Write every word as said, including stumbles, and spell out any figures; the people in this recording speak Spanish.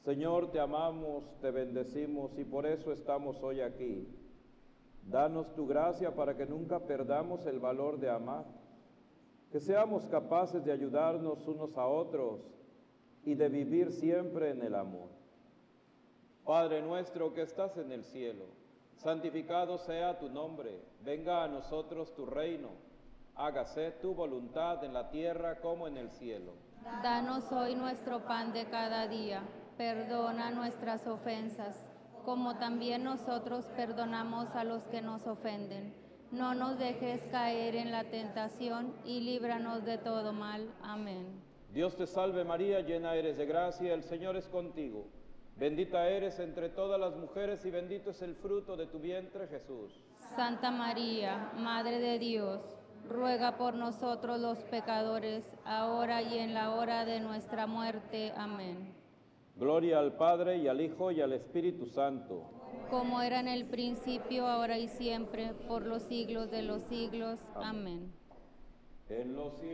Señor, te amamos, te bendecimos y por eso estamos hoy aquí. Danos tu gracia para que nunca perdamos el valor de amar, que seamos capaces de ayudarnos unos a otros y de vivir siempre en el amor. Padre nuestro que estás en el cielo, santificado sea tu nombre, venga a nosotros tu reino, hágase tu voluntad en la tierra como en el cielo. Danos hoy nuestro pan de cada día, perdona nuestras ofensas, como también nosotros perdonamos a los que nos ofenden. No nos dejes caer en la tentación y líbranos de todo mal. Amén. Dios te salve María, llena eres de gracia, el Señor es contigo. Bendita eres entre todas las mujeres y bendito es el fruto de tu vientre, Jesús. Santa María, Madre de Dios, ruega por nosotros los pecadores, ahora y en la hora de nuestra muerte. Amén. Gloria al Padre, y al Hijo, y al Espíritu Santo. Como era en el principio, ahora y siempre, por los siglos de los siglos. Amén. En los